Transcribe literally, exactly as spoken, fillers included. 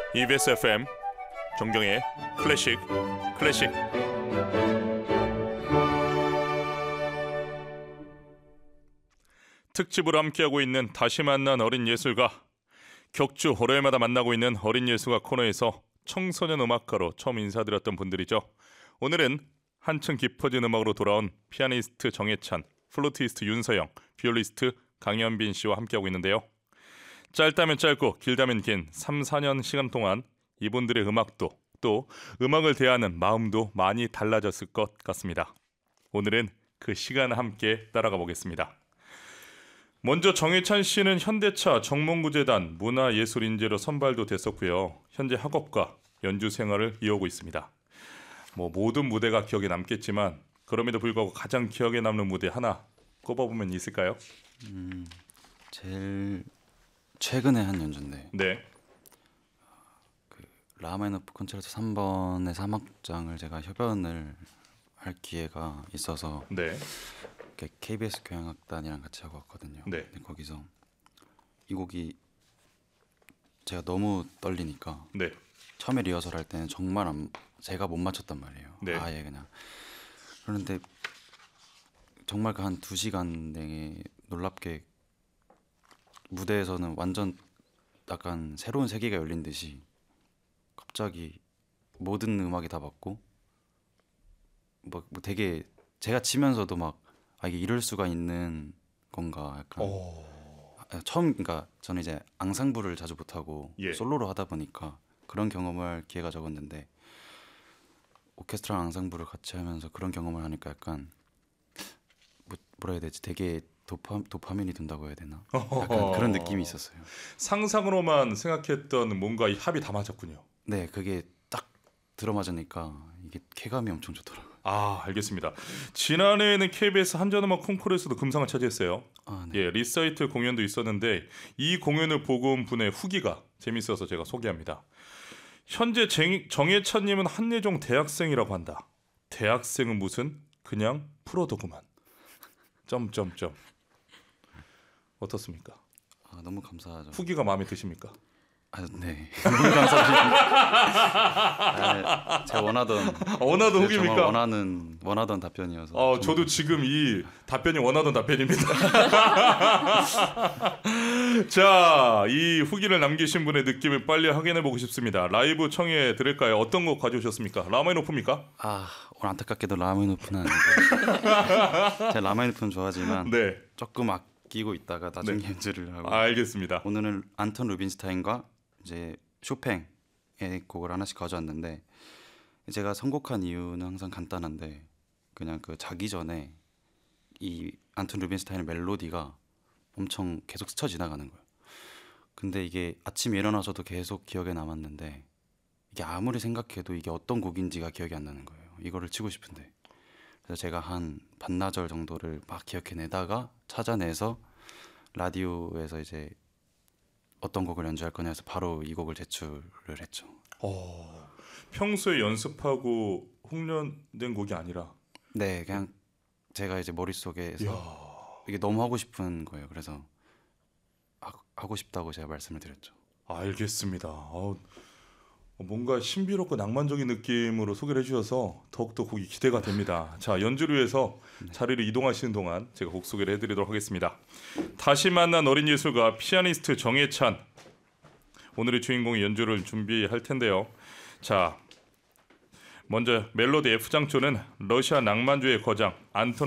이비에스 에프엠 정경의 클래식 클래식 특집으로 함께하고 있는 다시 만난 어린 예술가, 격주 월요일마다 만나고 있는 어린 예술가 코너에서 청소년 음악가로 처음 인사드렸던 분들이죠. 오늘은 한층 깊어진 음악으로 돌아온 피아니스트 정해찬, 플루티스트 윤서영, 비올리스트 강현빈 씨와 함께하고 있는데요. 짧다면 짧고 길다면 긴 삼, 사 년 시간 동안 이분들의 음악도 또 음악을 대하는 마음도 많이 달라졌을 것 같습니다. 오늘은 그 시간을 함께 따라가 보겠습니다. 먼저 정해찬 씨는 현대차 정몽구재단 문화예술인재로 선발도 됐었고요. 현재 학업과 연주 생활을 이어오고 있습니다. 뭐 모든 무대가 기억에 남겠지만 그럼에도 불구하고 가장 기억에 남는 무대 하나 꼽아보면 있을까요? 음, 제일 최근에 한 연주인데 네. 그 라흐마니노프 콘체르토 삼 번의 삼 악장을 제가 협연을 할 기회가 있어서 네. 케이비에스 교향악단이랑 같이 하고 왔거든요. 네. 근데 거기서 이 곡이 제가 너무 떨리니까 네. 처음에 리허설 할 때는 정말 안, 제가 못 맞췄단 말이에요. 네. 아예 그냥. 그런데 정말 그 한 두 시간 내에 놀랍게 무대에서는 완전 약간 새로운 세계가 열린 듯이 갑자기 모든 음악이 다 바뀌고 뭐, 뭐 되게 제가 치면서도 막 아, 이게 이럴 수가 있는 건가 약간 오. 아, 처음 그러니까 저는 이제 앙상블을 자주 못하고 예. 솔로로 하다 보니까 그런 경험을 할 기회가 적었는데 오케스트라 앙상블을 같이 하면서 그런 경험을 하니까 약간 뭐, 뭐라 해야 되지 되게 도파, 도파민이 든다고 해야 되나 약간 그런 느낌이 있었어요. 상상으로만 생각했던 뭔가 이 합이 다 맞았군요. 네, 그게 딱 들어맞으니까 이게 쾌감이 엄청 좋더라고요. 아, 알겠습니다. 지난해에는 케이비에스 한전음악 콩쿠르에서도 금상을 차지했어요. 아, 네. 예, 리사이틀 공연도 있었는데 이 공연을 보고 온 분의 후기가 재밌어서 제가 소개합니다. 현재 정해찬님은 한예종 대학생이라고 한다. 대학생은 무슨 그냥 프로더구만. 점점점. 어떻습니까? 아, 너무 감사하죠. 후기가 마음에 드십니까? 아, 네. 너무 감사합니다. 아, 제가 원하던 원하던 후기입니까? 정말 원하는 원하던 답변이어서. 어, 저도 지금 이 답변이 원하던 답변입니다. 자, 이 후기를 남기신 분의 느낌을 빨리 확인해 보고 싶습니다. 라이브 청해 드릴까요? 어떤 곡 가져오셨습니까? 라흐마니노프입니까? 아, 오늘 안타깝게도 라흐마니노프는 아니고 제가 라흐마니노프는 좋아하지만 네. 조금 아끼고 있다가 나중에 네. 연주를 하고. 알겠습니다. 오늘은 안톤 루빈스타인과 이제 쇼팽의 곡을 하나씩 가져왔는데 제가 선곡한 이유는 항상 간단한데 그냥 그 자기 전에 이 안톤 루빈스타인의 멜로디가 엄청 계속 스쳐 지나가는 거예요. 근데 이게 아침에 일어나서도 계속 기억에 남았는데 이게 아무리 생각해도 이게 어떤 곡인지가 기억이 안 나는 거예요. 이거를 치고 싶은데 그래서 제가 한 반나절 정도를 막 기억해내다가 찾아내서 라디오에서 이제 어떤 곡을 연주할 거냐 해서 바로 이 곡을 제출을 했죠. 어, 평소에 연습하고 훈련된 곡이 아니라 네, 그냥 제가 이제 머릿속에서 이야. 이게 너무 하고 싶은 거예요. 그래서 하, 하고 싶다고 제가 말씀을 드렸죠. 알겠습니다. 어, 뭔가 신비롭고 낭만적인 느낌으로 소개를 해주셔서 더욱더 곡이 기대가 됩니다. 자, 연주를 위해서 자리를 이동하시는 동안 제가 곡 소개를 해드리도록 하겠습니다. 다시 만난 어린 예술가 피아니스트 정해찬, 오늘의 주인공의 연주를 준비할 텐데요. 자, 먼저 멜로디 F장조는 러시아 낭만주의 거장 안톤